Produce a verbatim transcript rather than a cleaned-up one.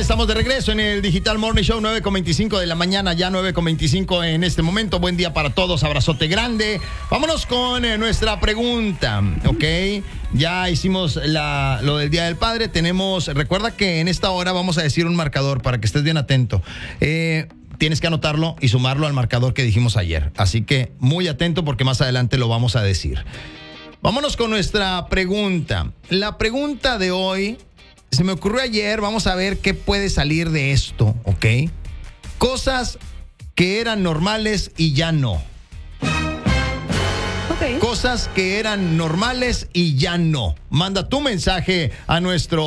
estamos de regreso en el Digital Morning Show, nueve con veinticinco de la mañana, ya nueve con veinticinco en este momento. Buen día para todos, abrazote grande. Vámonos con eh, nuestra pregunta, ¿ok? Ya hicimos la, lo del Día del Padre. Tenemos, recuerda que en esta hora vamos a decir un marcador para que estés bien atento. Eh, tienes que anotarlo y sumarlo al marcador que dijimos ayer. Así que muy atento porque más adelante lo vamos a decir. Vámonos con nuestra pregunta. La pregunta de hoy se me ocurrió ayer, vamos a ver qué puede salir de esto, ¿ok? Cosas que eran normales y ya no. Okay. Cosas que eran normales y ya no. Manda tu mensaje a nuestro